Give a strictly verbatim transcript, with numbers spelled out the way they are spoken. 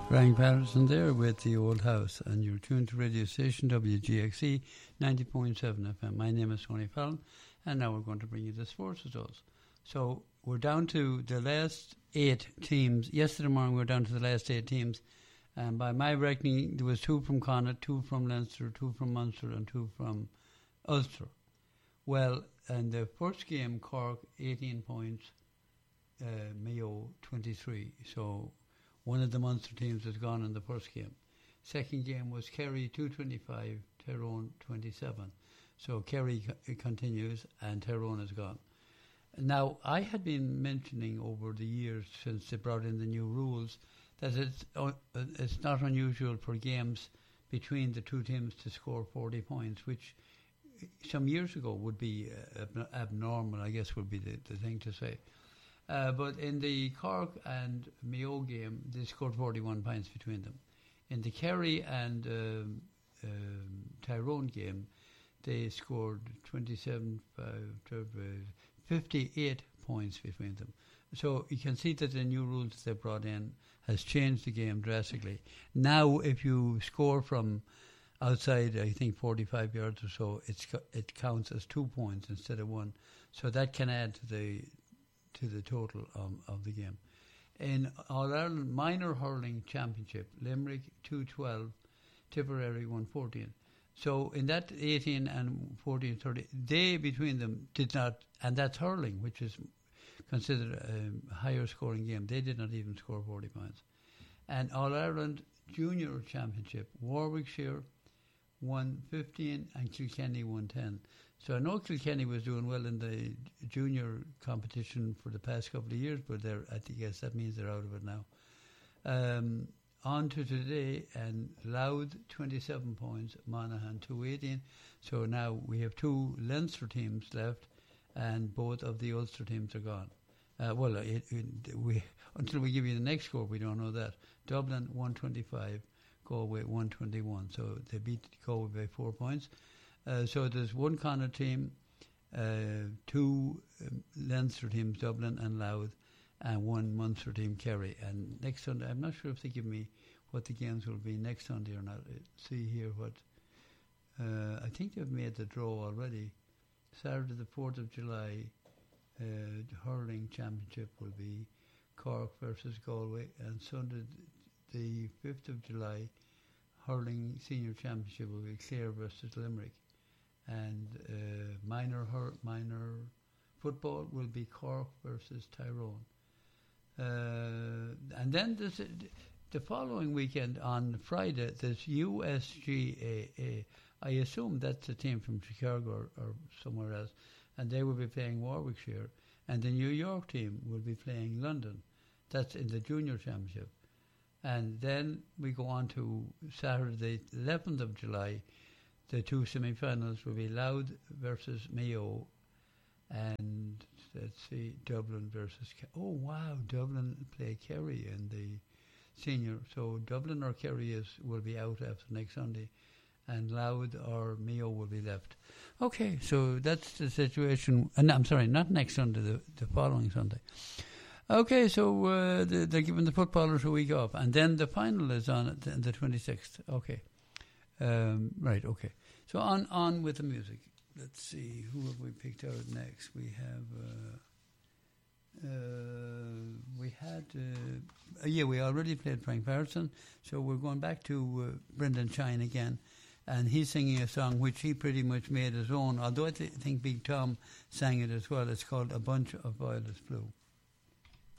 Frank Patterson there with The Old House, and you're tuned to radio station W G X E ninety point seven F M. My name is Tony Fallon, and now we're going to bring you the sports results. So we're down to the last eight teams. Yesterday morning we were down to the last eight teams, and by my reckoning there was two from Connacht, two from Leinster, two from Munster, and two from Ulster. Well, and the first game, Cork eighteen points, uh, Mayo twenty-three. So one of the Munster teams has gone in the first game. Second game was Kerry two twenty-five, Tyrone twenty-seven. So Kerry c- continues and Tyrone is gone. Now, I had been mentioning over the years since they brought in the new rules that it's uh, it's not unusual for games between the two teams to score forty points, which some years ago would be uh, ab- abnormal, I guess would be the, the thing to say. Uh, but in the Cork and Mayo game, they scored forty-one points between them. In the Kerry and um, um, Tyrone game, they scored twenty-seven, five, fifty-eight points between them. So you can see that the new rules they brought in has changed the game drastically. Now, if you score from outside, I think forty-five yards or so, it's it counts as two points instead of one. So that can add to the to the total um, of the game. In All-Ireland Minor Hurling Championship, Limerick two twelve, Tipperary one fourteen. So in that eighteen and fourteen thirty, they between them did not, and that's hurling, which is considered a higher scoring game. They did not even score forty points. And All-Ireland Junior Championship, Warwickshire one fifteen and Kilkenny one ten. So I know Kilkenny was doing well in the junior competition for the past couple of years, but they're, I think, guess that means they're out of it now. Um, on to today, and Louth twenty-seven points, Monaghan two eighteen. So now we have two Leinster teams left, and both of the Ulster teams are gone. Uh, well, it, it, we until we give you the next score, we don't know that. Dublin one twenty-five, Galway one twenty-one. So they beat Galway by four points. Uh, so there's one Connacht team, uh, two um, Leinster teams, Dublin and Louth, and one Munster team, Kerry. And next Sunday, I'm not sure if they give me what the games will be next Sunday or not. Uh, see here what, uh, I think they've made the draw already. Saturday the fourth of July, uh, the Hurling Championship will be Cork versus Galway, and Sunday the fifth of July, Hurling Senior Championship will be Clare versus Limerick. And uh, minor hur- minor football will be Cork versus Tyrone. Uh, and then there's a, the following weekend on Friday, there's U S G A A. I assume that's a team from Chicago or, or somewhere else, and they will be playing Warwickshire. And the New York team will be playing London. That's in the Junior Championship. And then we go on to Saturday, eleventh of July. The two semi-finals will be Louth versus Mayo, and let's see, Dublin versus... Oh, wow, Dublin play Kerry in the senior. So Dublin or Kerry is will be out after next Sunday, and Louth or Mayo will be left. Okay, so that's the situation. And I'm sorry, not next Sunday, the, the following Sunday. Okay, so uh, the, they're giving the footballers a week off, and then the final is on the, the twenty-sixth. Okay. Um, right, okay. So on on with the music. Let's see, who have we picked out next? We have, uh, uh, we had, uh, uh, yeah, we already played Frank Patterson, so we're going back to uh, Brendan Shine again, and he's singing a song which he pretty much made his own, although I th- think Big Tom sang it as well. It's called A Bunch of Violets Blue.